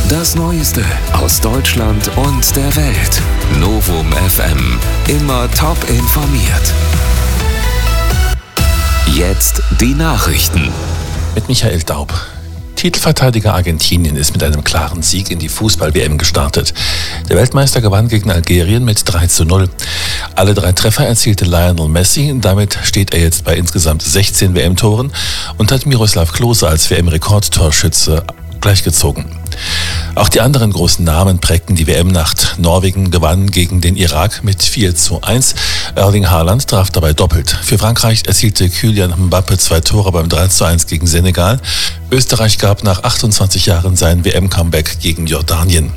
Das Neueste aus Deutschland und der Welt. Novum FM. Immer top informiert. Jetzt die Nachrichten. Mit Michael Daub. Titelverteidiger Argentinien ist mit einem klaren Sieg in die Fußball-WM gestartet. Der Weltmeister gewann gegen Algerien mit 3:0. Alle 3 Treffer erzielte Lionel Messi. Damit steht er jetzt bei insgesamt 16 WM-Toren und hat Miroslav Klose als WM-Rekordtorschütze gleichgezogen. Auch die anderen großen Namen prägten die WM-Nacht. Norwegen gewann gegen den Irak mit 4:1. Erling Haaland traf dabei doppelt. Für Frankreich erzielte Kylian Mbappé 2 Tore beim 3:1 gegen Senegal. Österreich gab nach 28 Jahren sein WM-Comeback gegen Jordanien.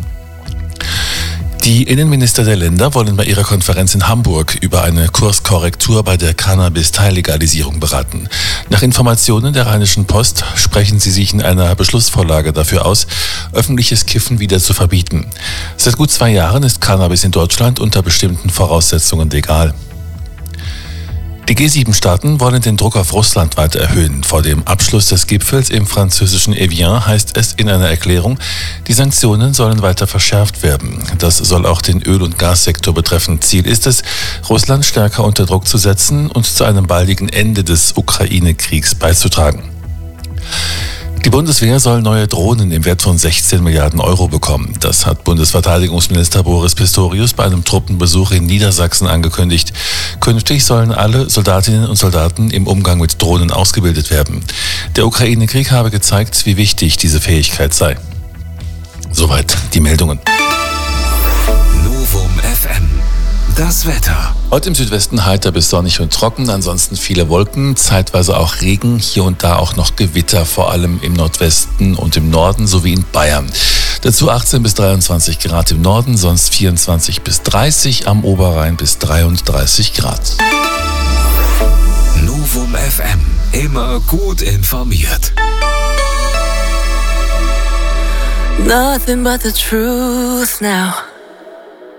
Die Innenminister der Länder wollen bei ihrer Konferenz in Hamburg über eine Kurskorrektur bei der Cannabis-Teillegalisierung beraten. Nach Informationen der Rheinischen Post sprechen sie sich in einer Beschlussvorlage dafür aus, öffentliches Kiffen wieder zu verbieten. Seit gut 2 Jahren ist Cannabis in Deutschland unter bestimmten Voraussetzungen legal. Die G7-Staaten wollen den Druck auf Russland weiter erhöhen. Vor dem Abschluss des Gipfels im französischen Evian heißt es in einer Erklärung, die Sanktionen sollen weiter verschärft werden. Das soll auch den Öl- und Gassektor betreffen. Ziel ist es, Russland stärker unter Druck zu setzen und zu einem baldigen Ende des Ukraine-Kriegs beizutragen. Die Bundeswehr soll neue Drohnen im Wert von 16 Milliarden Euro bekommen. Das hat Bundesverteidigungsminister Boris Pistorius bei einem Truppenbesuch in Niedersachsen angekündigt. Künftig sollen alle Soldatinnen und Soldaten im Umgang mit Drohnen ausgebildet werden. Der Ukraine-Krieg habe gezeigt, wie wichtig diese Fähigkeit sei. Soweit die Meldungen. Novum FM. Das Wetter. Heute im Südwesten heiter bis sonnig und trocken, ansonsten viele Wolken, zeitweise auch Regen, hier und da auch noch Gewitter, vor allem im Nordwesten und im Norden sowie in Bayern. Dazu 18 bis 23 Grad im Norden, sonst 24 bis 30, am Oberrhein bis 33 Grad. Novum FM. Immer gut informiert. Nothing but the truth now.